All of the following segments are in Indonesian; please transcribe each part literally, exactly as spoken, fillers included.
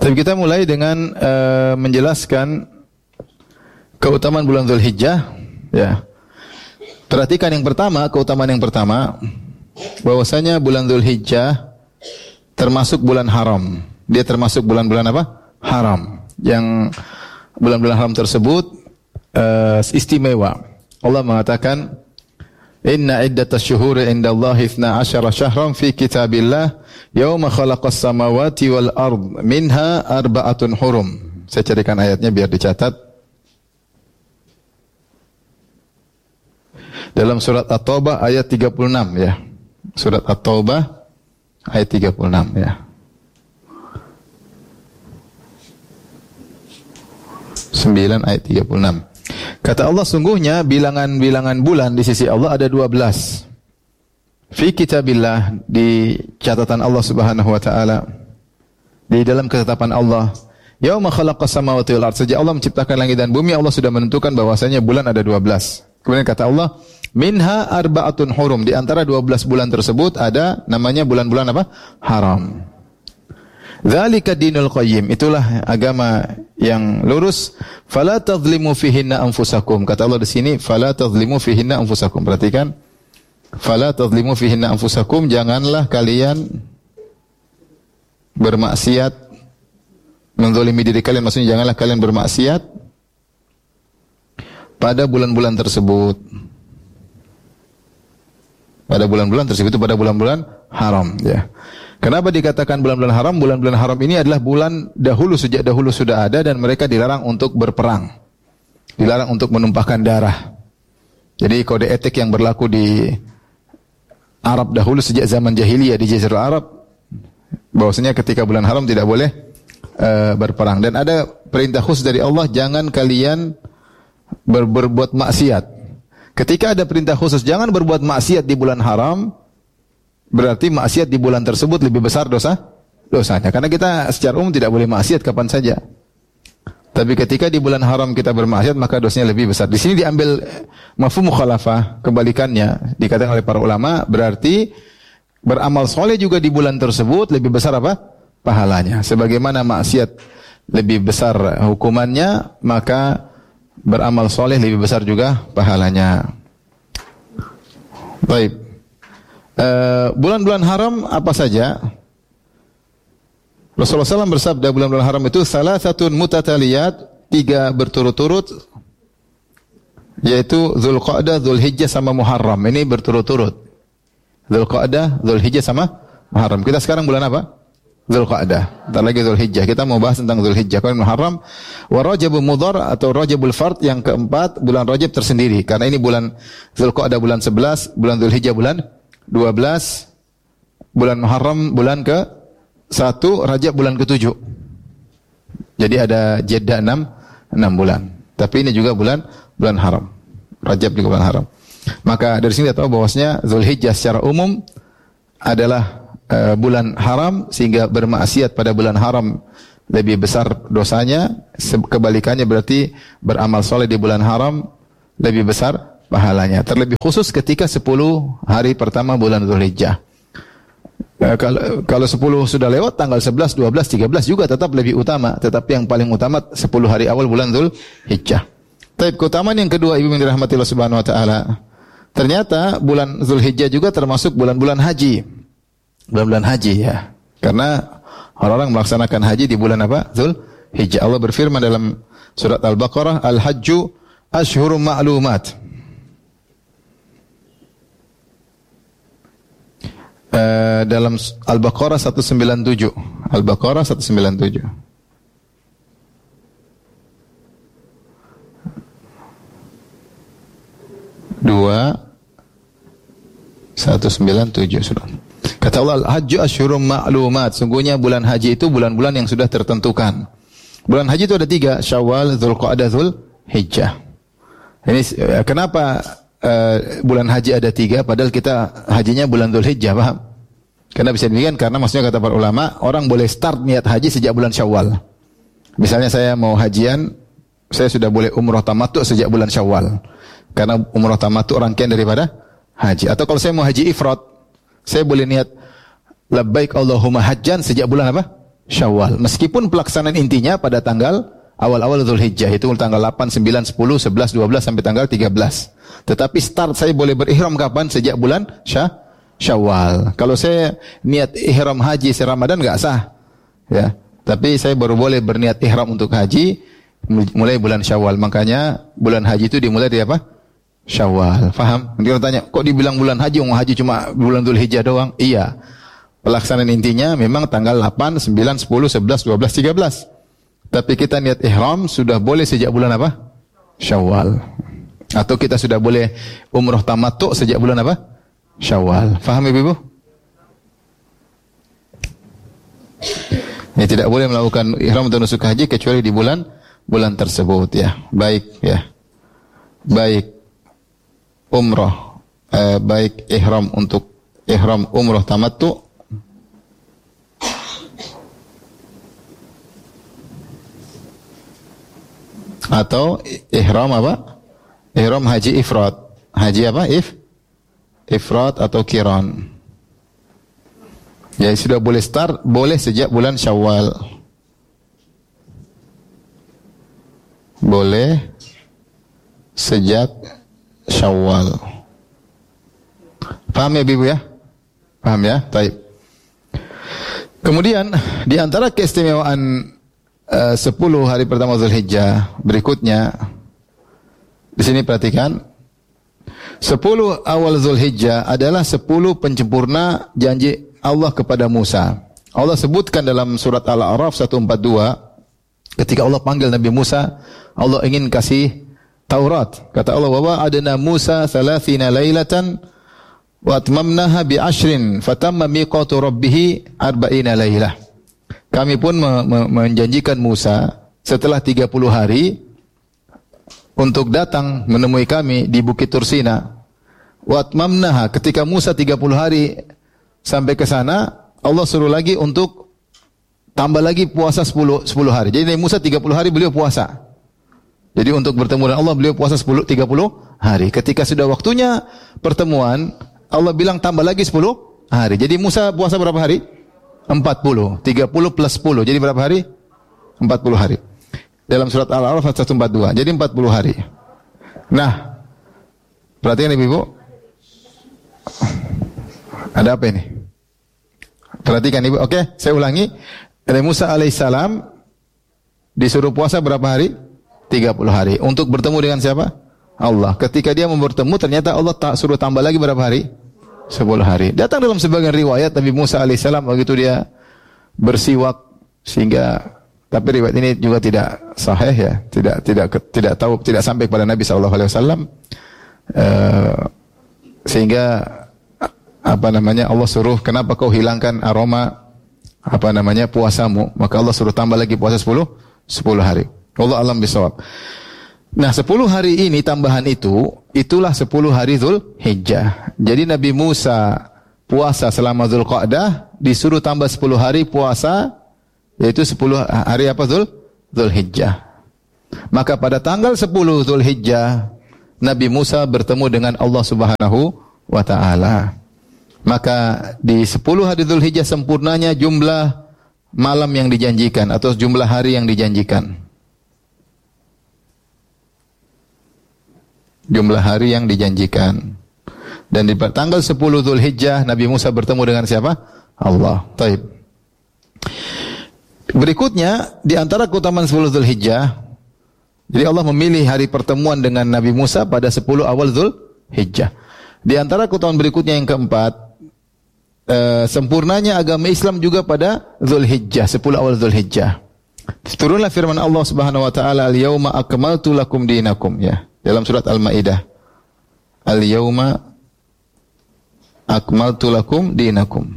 Tapi kita mulai dengan uh, menjelaskan keutamaan bulan Dzulhijjah. Ya. Perhatikan yang pertama, keutamaan yang pertama, bahwasanya bulan Dzulhijjah termasuk bulan haram. Dia termasuk bulan-bulan apa? Haram. Yang bulan-bulan haram tersebut uh, istimewa. Allah mengatakan, Inna iddatas syuhuri indallahi ithna asyara syahran fi kitabillah yawma khalaqas samawati wal ard minha arba'atun hurum. Saya carikan ayatnya biar dicatat. Dalam surat At-Taubah ayat tiga puluh enam ya. Surat At-Taubah ayat tiga puluh enam ya. sembilan ayat tiga puluh enam. Kata Allah, sungguhnya bilangan-bilangan bulan di sisi Allah ada dua belas. Fi kitabillah, di catatan Allah Subhanahu wa taala. Di dalam ketetapan Allah. Yauma khalaqas samawati wal ard, sejak Allah menciptakan langit dan bumi, Allah sudah menentukan bahwasanya bulan ada dua belas. Kemudian kata Allah, minha arba'atun hurum, di antara dua belas bulan tersebut ada namanya bulan-bulan apa? Haram. Dzalika dinul qayyim, itulah agama yang lurus. Fala tadhlimu fihinna anfusakum. Kata Allah di sini, fala tadhlimu fihinna anfusakum. Perhatikan. Fala tadhlimu fihinna anfusakum, janganlah kalian bermaksiat, menzalimi diri kalian, maksudnya janganlah kalian bermaksiat pada bulan-bulan tersebut. Pada bulan-bulan tersebut itu pada bulan-bulan haram, ya. Kenapa dikatakan bulan-bulan haram? Bulan-bulan haram ini adalah bulan dahulu, sejak dahulu sudah ada dan mereka dilarang untuk berperang. Dilarang untuk menumpahkan darah. Jadi kode etik yang berlaku di Arab dahulu sejak zaman jahiliyah di Jazirah Arab, bahwasanya ketika bulan haram tidak boleh uh, berperang. Dan ada perintah khusus dari Allah, jangan kalian ber- berbuat maksiat. Ketika ada perintah khusus jangan berbuat maksiat di bulan haram, berarti maksiat di bulan tersebut lebih besar dosa dosanya. Karena kita secara umum tidak boleh maksiat kapan saja. Tapi ketika di bulan haram kita bermaksiat, maka dosanya lebih besar. Di sini diambil mafhum mukhalafah, kebalikannya. Dikatakan oleh para ulama, berarti beramal soleh juga di bulan tersebut lebih besar apa? Pahalanya. Sebagaimana maksiat lebih besar hukumannya, maka beramal soleh lebih besar juga pahalanya. Baik. Uh, bulan-bulan haram apa saja? Rasulullah shallallahu alaihi wasallam bersabda, bulan-bulan haram itu salasatun mutataliyat, tiga berturut-turut, yaitu Dzulqa'dah, Dzulhijjah sama Muharram. Ini berturut-turut. Dzulqa'dah, Dzulhijjah sama Muharram. Kita sekarang bulan apa? Dzulqa'dah. Entar lagi Dzulhijjah. Kita mau bahas tentang Dzulhijjah. Kemudian Muharram, wa Rajabul Mudhar atau Rajabul Fard, yang keempat bulan Rajab tersendiri. Karena ini bulan Dzulqa'dah bulan sebelas, bulan Dzulhijjah bulan dua belas, bulan Muharram bulan ke satu, Rajab bulan ke tujuh. Jadi ada jeda enam, enam bulan. Tapi ini juga bulan bulan haram. Rajab juga bulan haram. Maka dari sini kita tahu bahwasanya Dzulhijjah secara umum adalah uh, bulan haram, sehingga bermaksiat pada bulan haram lebih besar dosanya. Kebalikannya berarti beramal soleh di bulan haram lebih besar pahalanya. Terlebih khusus ketika sepuluh hari pertama bulan Dzulhijjah. E, kalau kalau sepuluh sudah lewat, tanggal sebelas, dua belas, tiga belas juga tetap lebih utama, tetapi yang paling utama sepuluh hari awal bulan Dzulhijjah. Tapi keutamaan yang kedua, ibu yang dirahmati Allah Subhanahu wa taala. Ternyata bulan Dzulhijjah juga termasuk bulan-bulan haji. Bulan-bulan haji ya. Karena orang-orang melaksanakan haji di bulan apa? Dzulhijjah. Allah berfirman dalam surat Al-Baqarah, Al-Hajju Ashhurum Ma'lumat. Uh, dalam Al-Baqarah seratus sembilan puluh tujuh. Al-Baqarah seratus sembilan puluh tujuh. dua seratus sembilan puluh tujuh surah. Kata Allah, Al-Hajju Ashhurum Ma'lumat. Sungguhnya bulan haji itu bulan-bulan yang sudah tertentukan. Bulan haji itu ada tiga, Syawal, Dzulqa'dah, Dzulhijjah. Ini kenapa Uh, bulan haji ada tiga, padahal kita hajinya bulan Dzulhijjah, paham? Karena bisa demikian, karena maksudnya kata para ulama, orang boleh start niat haji sejak bulan Syawal. Misalnya saya mau hajian, saya sudah boleh umrah tamattu sejak bulan Syawal. Karena umrah tamattu rangkaian daripada haji. Atau kalau saya mau haji ifrad, saya boleh niat labbaik Allahumma hajjan sejak bulan apa? Syawal. Meskipun pelaksanaan intinya pada tanggal awal-awal Dzulhijjah, itu tanggal delapan, sembilan, sepuluh, sebelas, dua belas sampai tanggal tiga belas. Tetapi start saya boleh berihram kapan? Sejak bulan Syah, Syawal. Kalau saya niat ihram haji se Ramadan enggak sah. Ya. Tapi saya baru boleh berniat ihram untuk haji mulai bulan Syawal. Makanya bulan haji itu dimulai dari apa? Syawal. Faham? Dia tanya, kok dibilang bulan haji? Oh, haji cuma bulan Dzulhijjah doang? Iya. Pelaksanaan intinya memang tanggal delapan, sembilan, sepuluh, sebelas, dua belas, tiga belas. Tapi kita niat ihram sudah boleh sejak bulan apa? Syawal. Atau kita sudah boleh umrah tamattu sejak bulan apa? Syawal. Faham Ibu-ibu? Ya, tidak boleh melakukan ihram atau nusuk haji kecuali di bulan bulan tersebut ya. Baik ya. Baik umrah eh, baik ihram untuk ihram umrah tamattu atau ihram apa? Ihram haji ifrad. Haji apa? If ifrad atau qiran. Ya, sudah boleh start, boleh sejak bulan Syawal. Boleh sejak Syawal. Paham ya Ibu ya? Paham ya? Baik. Kemudian di antara keistimewaan uh, sepuluh hari pertama Dzulhijjah berikutnya, di sini perhatikan, sepuluh awal Dzulhijjah adalah sepuluh penyempurna janji Allah kepada Musa. Allah sebutkan dalam surat Al-A'raf seratus empat puluh dua, ketika Allah panggil Nabi Musa, Allah ingin kasih Taurat. Kata Allah, "Wa wa'adna Musa thalathina lailatan wa atmamnaha bi ashrin fatamma miqatu rabbih arba'ina lailah." Kami pun me- me- menjanjikan Musa setelah tiga puluh hari untuk datang menemui kami di Bukit Tursina. Wa atmamnaha, ketika Musa tiga puluh hari sampai ke sana, Allah suruh lagi untuk tambah lagi puasa sepuluh, sepuluh hari. Jadi Nabi Musa tiga puluh hari beliau puasa. Jadi untuk bertemu dengan Allah beliau puasa sepuluh, tiga puluh hari. Ketika sudah waktunya pertemuan, Allah bilang tambah lagi sepuluh hari. Jadi Musa puasa berapa hari? empat puluh. tiga puluh plus sepuluh. Jadi berapa hari? empat puluh hari. Dalam surat Al-A'raf seratus empat puluh dua. Jadi empat puluh hari. Nah, perhatikan Ibu. Ada apa ini? Perhatikan Ibu. Oke, saya ulangi. Nabi Musa alaihissalam disuruh puasa berapa hari? tiga puluh hari. Untuk bertemu dengan siapa? Allah. Ketika dia mau bertemu, ternyata Allah tak suruh tambah lagi berapa hari? sepuluh hari. Datang dalam sebagian riwayat Nabi Musa alaihissalam begitu dia bersiwak sehingga, tapi riwayat ini juga tidak sahih ya, tidak tidak tidak tahu, tidak sampai kepada Nabi sallallahu alaihi wasallam. Uh, sehingga apa namanya, Allah suruh, kenapa kau hilangkan aroma apa namanya puasamu? Maka Allah suruh tambah lagi puasa sepuluh hari. Allah alam bisawab. Nah, sepuluh hari ini tambahan itu, itulah sepuluh hari Dzulhijjah. Jadi Nabi Musa puasa selama Dzulqa'dah, disuruh tambah sepuluh hari puasa, yaitu sepuluh hari apa? Dzul Dzulhijjah. Maka pada tanggal sepuluh Dzulhijjah, Nabi Musa bertemu dengan Allah Subhanahu wa taala. Maka di sepuluh hari Dzulhijjah sempurnanya jumlah malam yang dijanjikan atau jumlah hari yang dijanjikan. Jumlah hari yang dijanjikan. Dan di tanggal sepuluh Dzulhijjah Nabi Musa bertemu dengan siapa? Allah. Taib. Berikutnya di antara keutamaan sepuluh Dzulhijjah, jadi Allah memilih hari pertemuan dengan Nabi Musa pada sepuluh awal Dzulhijjah. Di antara keutamaan berikutnya yang keempat, uh, sempurnanya agama Islam juga pada Dzulhijjah, sepuluh awal Dzulhijjah. Turunlah firman Allah Subhanahu wa taala, "Al-yauma akmaltu lakum dinakum," ya. Dalam surat Al-Maidah. Al-yauma akmaltu lakum dinakum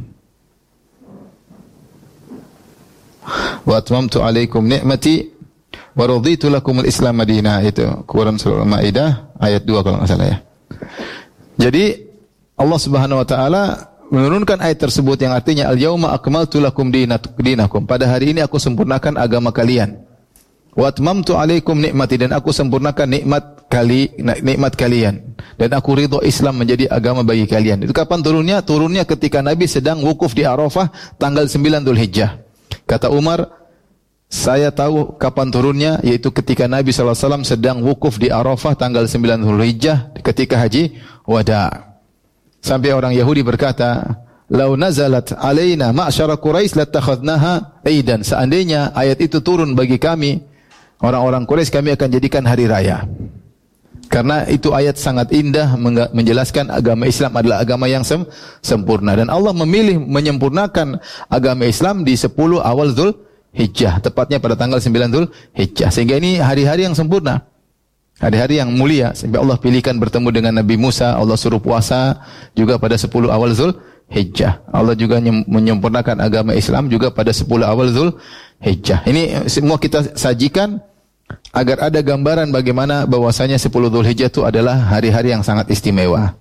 wa atmamtu alaikum ni'mati wa raditu lakum al-islam madina. Itu Quran surah Al-Maidah ayat dua kalau enggak salah ya. Jadi Allah Subhanahu wa taala menurunkan ayat tersebut yang artinya al-yauma akmaltu lakum dinakum. Pada hari ini aku sempurnakan agama kalian. Wa atmamtu alaikum nikmati, dan aku sempurnakan nikmat kali nikmat kalian, dan aku ridho Islam menjadi agama bagi kalian. Itu kapan turunnya? Turunnya ketika Nabi sedang wukuf di Arafah tanggal sembilan Dzulhijjah. Kata Umar, saya tahu kapan turunnya, yaitu ketika Nabi sallallahu alaihi wasallam sedang wukuf di Arafah tanggal sembilan Dzulhijjah ketika haji wada. Sampai orang Yahudi berkata, "Lau nazalat alaina ma'syara Quraisy latakhadnaha aidan." Seandainya ayat itu turun bagi kami, orang-orang Quraisy, kami akan jadikan hari raya. Karena itu ayat sangat indah menjelaskan agama Islam adalah agama yang sem sempurna. Dan Allah memilih menyempurnakan agama Islam di sepuluh awal Dzulhijjah. Tepatnya pada tanggal sembilan Dzulhijjah. Sehingga ini hari-hari yang sempurna. Hari-hari yang mulia. Sampai Allah pilihkan bertemu dengan Nabi Musa. Allah suruh puasa juga pada sepuluh awal Dzulhijjah. Allah juga menyempurnakan agama Islam juga pada sepuluh awal Dzulhijjah. Ini semua kita sajikan agar ada gambaran bagaimana bahwasanya sepuluh Dzulhijjah itu adalah hari-hari yang sangat istimewa.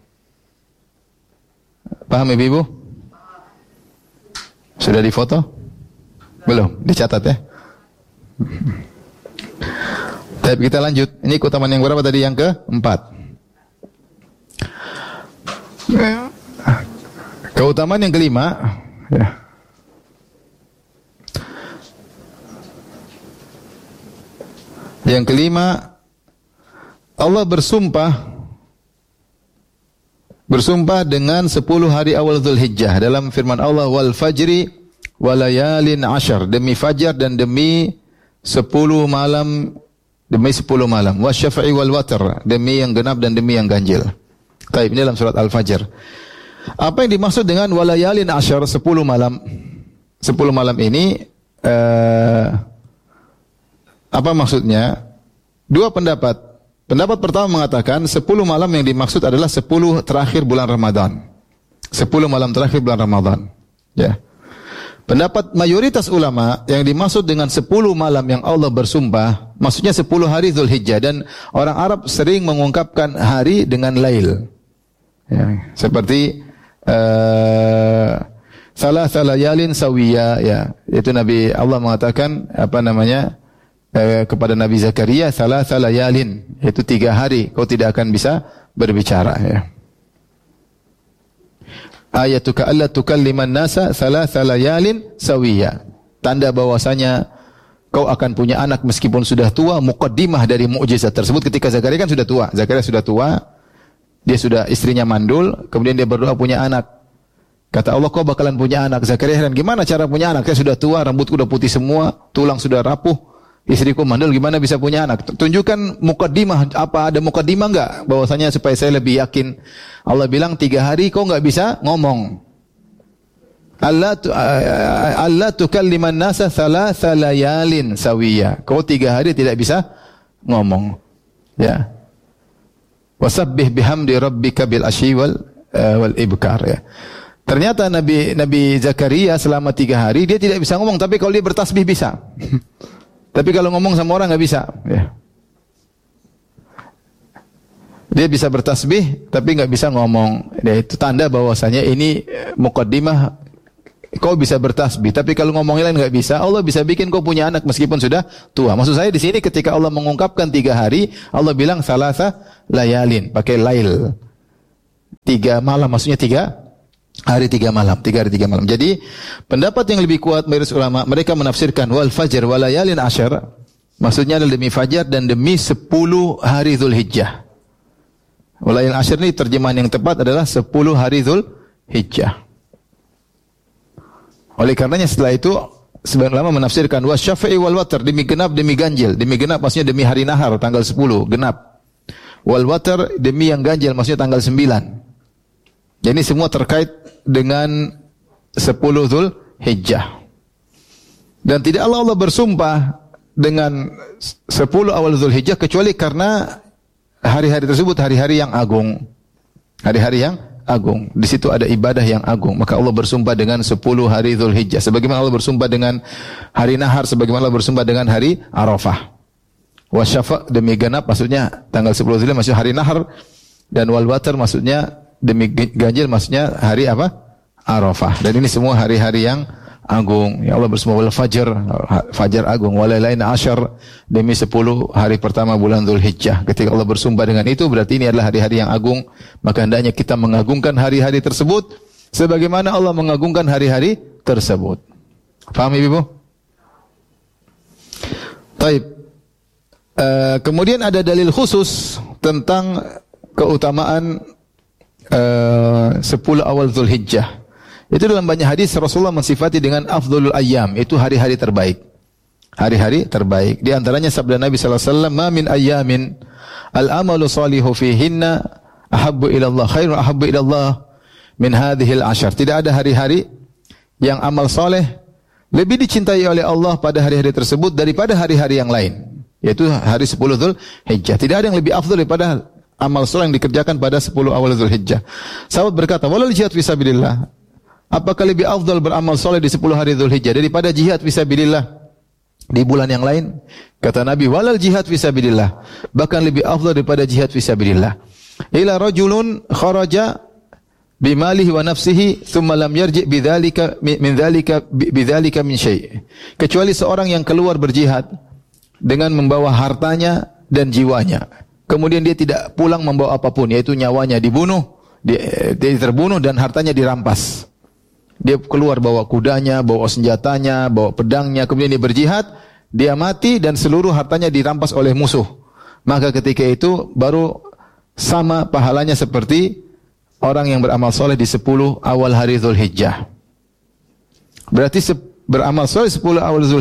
Paham Ibu? Sudah difoto? Belum? Dicatat ya? Tapi kita lanjut. Ini keutamaan yang berapa tadi? Yang keempat. Keutamaan yang kelima, ya. Yang kelima, Allah bersumpah bersumpah dengan sepuluh hari awal Dzulhijjah dalam firman Allah, wal fajri walayalin ashar, demi fajar dan demi sepuluh malam, demi sepuluh malam, wasyafa'i wal watr, demi yang genap dan demi yang ganjil. Baik, ini dalam surat Al-Fajr. Apa yang dimaksud dengan walayalin ashar, sepuluh malam? sepuluh malam ini uh, apa maksudnya? Dua pendapat. Pendapat pertama mengatakan sepuluh malam yang dimaksud adalah sepuluh terakhir bulan Ramadan. sepuluh malam terakhir bulan Ramadan. Ya. Pendapat mayoritas ulama yang dimaksud dengan sepuluh malam yang Allah bersumpah, maksudnya sepuluh hari Dzulhijjah, dan orang Arab sering mengungkapkan hari dengan lail. Ya, seperti uh, salah salayalin sawiya, ya, yaitu Nabi Allah mengatakan apa namanya? Eh, kepada Nabi Zakaria, salah salayalin, yaitu tiga hari kau tidak akan bisa berbicara, ya. Ayatuka alla tukalliman nasa salah salayalin sawiya. Tanda bahwasanya kau akan punya anak meskipun sudah tua, muqaddimah dari mukjizat tersebut. Ketika Zakaria kan sudah tua, Zakaria sudah tua, dia sudah istrinya mandul, kemudian dia berdoa punya anak. Kata Allah, kau bakalan punya anak. Zakaria heran, gimana cara punya anak? Saya sudah tua, rambutku sudah putih semua, tulang sudah rapuh. Istriku mandul, gimana bisa punya anak? Tunjukkan mukaddimah, apa ada mukaddimah enggak? Bahwasanya supaya saya lebih yakin. Allah bilang tiga hari kau enggak bisa ngomong. Allah tu, Allah tukalliman nasa thalatha layalin sawiya. Kau tiga hari tidak bisa ngomong. Ya. Wasabbih bihamdi rabbika bil asyi wal uh, wal ibkar, ya. Ternyata Nabi Nabi Zakaria selama tiga hari dia tidak bisa ngomong, tapi kalau dia bertasbih bisa. Tapi kalau ngomong sama orang nggak bisa, ya. Dia bisa bertasbih, tapi nggak bisa ngomong. Ya, itu tanda bahwasanya ini muqaddimah. Kau bisa bertasbih, tapi kalau ngomongin lain nggak bisa. Allah bisa bikin kau punya anak meskipun sudah tua. Maksud saya di sini ketika Allah mengungkapkan tiga hari, Allah bilang salasa layalin, pakai lail. Tiga malam, maksudnya tiga hari tiga malam, tiga hari tiga malam. Jadi pendapat yang lebih kuat mayoritas ulama, mereka menafsirkan wal fajr walayalin ashar, maksudnya adalah demi fajar dan demi sepuluh hari Dzulhijjah. Walayalin ashar ini terjemahan yang tepat adalah sepuluh hari Dzulhijjah. Oleh karenanya setelah itu sebagian ulama menafsirkan wasyafa'i wal watr, demi genap demi ganjil. Demi genap maksudnya demi hari nahar tanggal sepuluh, genap. Wal watr demi yang ganjil maksudnya tanggal sembilan. Jadi semua terkait dengan sepuluh Dzulhijjah. Dan tidak Allah, Allah bersumpah dengan sepuluh awal Dzulhijjah kecuali karena hari-hari tersebut hari-hari yang agung. Hari-hari yang agung. Di situ ada ibadah yang agung. Maka Allah bersumpah dengan sepuluh hari Dzulhijjah. Sebagaimana Allah bersumpah dengan hari nahar, sebagaimana Allah bersumpah dengan hari Arafah. Wasyafa' demi genap maksudnya tanggal sepuluh Dzulhijjah maksudnya hari nahar, dan wal watr maksudnya demi ganjil maksudnya hari apa? Arafah. Dan ini semua hari-hari yang agung. Ya Allah bersumpah wal fajr, fajar agung, walailain ashar, demi sepuluh hari pertama bulan Dzulhijjah. Ketika Allah bersumpah dengan itu berarti ini adalah hari-hari yang agung. Maka hendaknya kita mengagungkan hari-hari tersebut sebagaimana Allah mengagungkan hari-hari tersebut. Paham Ibu? Taib. Uh, kemudian ada dalil khusus tentang keutamaan uh, sepuluh awal Zulhijjah. Itu dalam banyak hadis Rasulullah mensifati dengan afdhalul ayyam, itu hari-hari terbaik. Hari-hari terbaik. Di antaranya sabda Nabi sallallahu alaihi wasallam, "Ma min ayyamin al-amalu salihu fihinna ahabbu ila Allah, khairun ahabbu ila Allah min hadhihi al-ashar." Tidak ada hari-hari yang amal soleh lebih dicintai oleh Allah pada hari-hari tersebut daripada hari-hari yang lain, yaitu hari sepuluh Dzulhijjah. Tidak ada yang lebih afdal daripada amal soleh yang dikerjakan pada sepuluh awal Dzulhijjah. Sahabat berkata, "Walal jihad fisabilillah." Apakah lebih afdal beramal soleh di sepuluh hari Dzulhijjah daripada jihad fisabilillah di bulan yang lain? Kata Nabi, "Walal jihad fisabilillah." Bahkan lebih afdal daripada jihad fisabilillah. Ila rajulun kharaja bimalihi wa nafsihi thumma lam yarji' bidzalika min dzalika bidzalika min syai'. Kecuali seorang yang keluar berjihad dengan membawa hartanya dan jiwanya. Kemudian dia tidak pulang membawa apapun, yaitu nyawanya dibunuh, dia, dia terbunuh dan hartanya dirampas. Dia keluar bawa kudanya, bawa senjatanya, bawa pedangnya, kemudian dia berjihad, dia mati dan seluruh hartanya dirampas oleh musuh. Maka ketika itu baru sama pahalanya seperti orang yang beramal soleh di sepuluh awal hari Dzulhijjah. Berarti beramal soleh sepuluh awal Dzulhijjah